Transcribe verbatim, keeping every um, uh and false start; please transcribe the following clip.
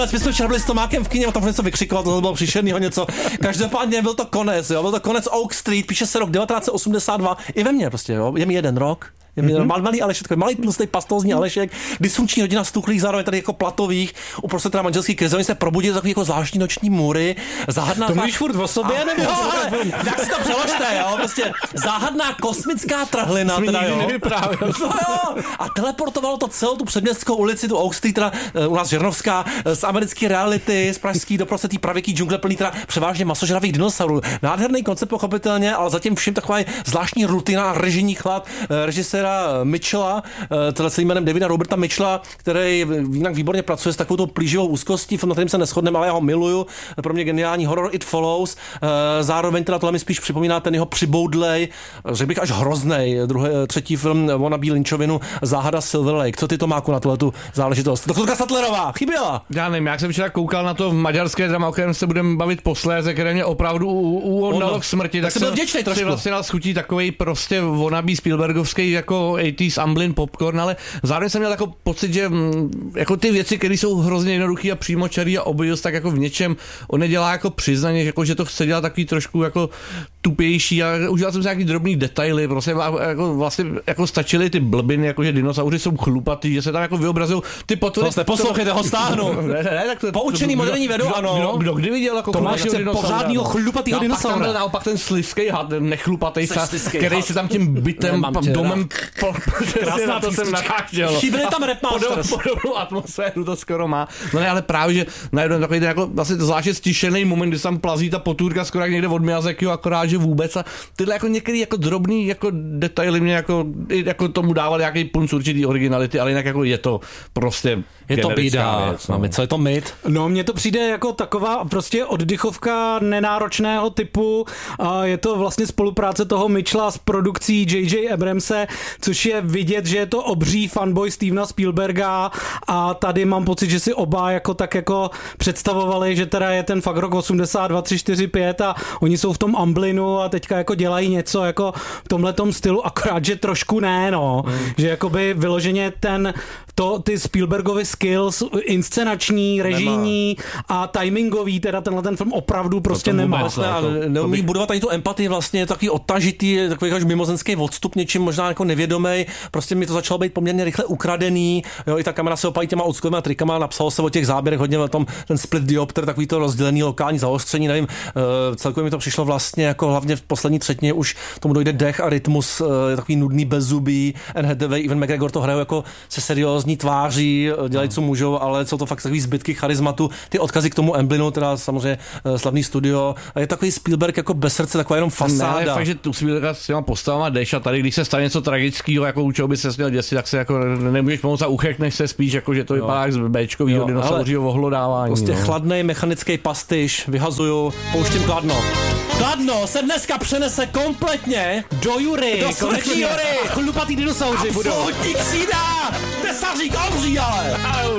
My jsme včera byli s Tomákem v kině, a tam něco vykřikoval, to bylo příšernýho něco. Každopádně byl to konec, jo, byl to konec Oak Street, píše se rok devatenáct set osmdesát dva, i ve mně prostě, jo, je mi jeden rok. Je mi mm-hmm. malý Alešek, takový malý tlustý pastózní Alešek, dysfunkční rodina stuchlých, zároveň tady jako platových, uprostřed teda manželský krize, oni se probudí takový jako zvláštní noční můry, záhadná... To mluvíš furt o sobě, a, nebo? Jo, ale, jak si to přeložte, jo, prostě záhadná kosmická trhlina, Jsme teda, jo. No, jo. A teleportovalo to celou tu předměstskou ulici, tu Oak Street, teda u nás Žernovská, z americké reality, z pražský doprostřed té pravěký džungle plný teda převážně masožravých dinosaurů. Nádherný koncept pochopitelně, ale zatím všem taková zvláštní rutina, režijní chlad režiséra Mitchella, teda celým jménem Davida Roberta Mitchella, který jinak výborně pracuje s takovou plíživou úzkostí, na kterým se neshodneme, ale já ho miluju. Pro mě geniální horor It Follows. Zároveň teda tohle mi spíš připomíná ten jeho přiboudlej, řekl bych až hroznej, druhý, třetí film wannabe Lynchovinu Záhada Silver Lake. Co ty, Tomáku, na tuhletu záležitost? Doktorka Sattlerová, chyběla. Já nevím, jak jsem včera koukal na to maďarské drama, o kterém se budeme bavit posléze, které mě opravdu uhodnalo k smrti, tak, tak jsem vděčnej trošku. Si vlastně nás chutí takovej prostě wannabe Spielbergovský jako osmdesátých Amblin popcorn, ale zároveň jsem měl jako pocit, že m, jako ty věci, které jsou hrozně jednoduchý a přímočarý a obvious, tak jako v něčem on nedělá jako přiznaně, jako že to chce dělat takový trošku jako tupější a užíval jsem si nějaký drobný detaily, prostě jako vlastně jako stačily ty blbiny, jako že dinosauři jsou chlupatý, že se tam jako vyobrazují ty potvory. To poslouchejte, ho stáhnu. ne, ne, tak to, poučený moderní vědou, ano. Kdo, kdo kdy viděl jako Tomáš pořádného chlupatýho dinosaura. Pak tam naopak ten slizký had, nechlupatý, který se tam tím bytem, domem krásná, to jsem nakážel. Chyběli tam Rap Masters. Podobnou atmosféru to skoro má. No ne, ale právě, že najednou takový ten jako vlastně zvláště stišený moment, kdy tam plazí ta potůrka skoro jak někde od Miyazakiho, akorát, že vůbec a tyhle jako některý jako drobný jako detaily mě jako, jako tomu dával nějaký punc určitý originality, ale jinak jako je to prostě je to bída. Věc, no. Mami, co je to myt? No, mně to přijde jako taková prostě oddychovka nenáročného typu. A je to vlastně spolupráce toho Mitchella s produkcí J J Abramse, což je vidět, že je to obří fanboy Stevena Spielberga a tady mám pocit, že si oba jako tak jako představovali, že teda je ten fakt rok osmdesát dva, tři, čtyři, pět a oni jsou v tom Amblinu a teďka jako dělají něco jako v tomhletom stylu, akorát, že trošku ne, no. Mm. Že jakoby vyloženě ten to, ty Spielbergovy skills, inscenační, režijní a timingový, teda tenhle ten film opravdu prostě nemá. Vlastně, a neumí bych... budovat ani tu empatii, vlastně je takový odtažitý, takový až mimozenský odstup, něčím možná jako nevědomej, prostě mi to začalo být poměrně rychle ukradený, jo, i ta kamera se opálí těma odskovýma trikama, napsalo se o těch záběrech hodně o tom, ten split diopter, takový to rozdělený lokální zaostření, nevím, uh, celkově mi to přišlo vlastně jako hlavně v poslední třetině už tomu dojde dech a rytmus, uh, takový nudný bezzubý, Anne Hathaway, Ewan McGregor to hrajou jako se seriózní tváří, dělají co můžou, ale jsou to fakt takový zbytky charizmatu, ty odkazy k tomu Amblinu, teda samozřejmě uh, slavný studio, a je takový Spielberg jako bez srdce, taková jenom fasáda. Ne, fakt, že tu Spielberga s těma postavama jdeš a tady, když se stane něco tragického, jako u čeho by se měl děsit, tak se jako nemůžeš pomoct a uchekneš se spíš, jako že to vypadá jak z béčkovýho dinosauřího ohlodávání. Prostě no. Chladnej mechanický pastyš, vyhazuju, pouštím Kladno. Kladno se dneska přenese kompletně do Jury, do Jury. A chlupatý dinosauři budou. Absolutní křída, tesařík obří, ale.